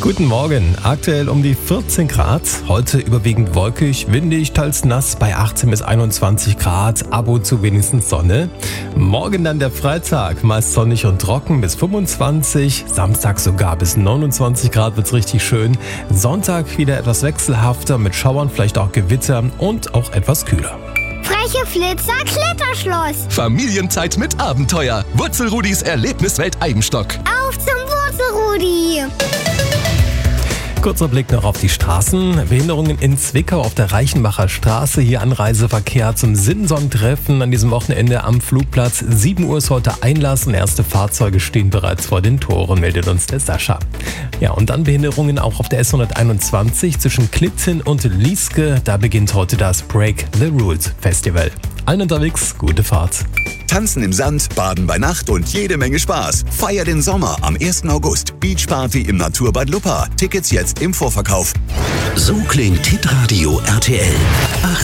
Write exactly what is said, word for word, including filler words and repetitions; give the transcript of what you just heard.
Guten Morgen. Aktuell um die vierzehn Grad. Heute überwiegend wolkig, windig, teils nass bei achtzehn bis einundzwanzig Grad. Ab und zu wenigstens Sonne. Morgen dann der Freitag. Meist sonnig und trocken bis fünfundzwanzig. Samstag sogar bis neunundzwanzig Grad wird's richtig schön. Sonntag wieder etwas wechselhafter mit Schauern, vielleicht auch Gewitter und auch etwas kühler. Freche Flitzer, Kletterschloss. Familienzeit mit Abenteuer. Wurzelrudis Erlebniswelt Eibenstock. Auf zum Wurzelrudi. Kurzer Blick noch auf die Straßen. Behinderungen in Zwickau auf der Reichenbacher Straße. Hier Anreiseverkehr zum Sinson-Treffen an diesem Wochenende am Flugplatz. sieben Uhr ist heute Einlass und erste Fahrzeuge stehen bereits vor den Toren, meldet uns der Sascha. Ja, und dann Behinderungen auch auf der S hunderteinundzwanzig zwischen Klitten und Lieske. Da beginnt heute das Break the Rules Festival. Allen unterwegs, gute Fahrt. Tanzen im Sand, Baden bei Nacht und jede Menge Spaß. Feier den Sommer am ersten August. Beachparty im Naturbad Luppa. Tickets jetzt im Vorverkauf. So klingt Hitradio R T L.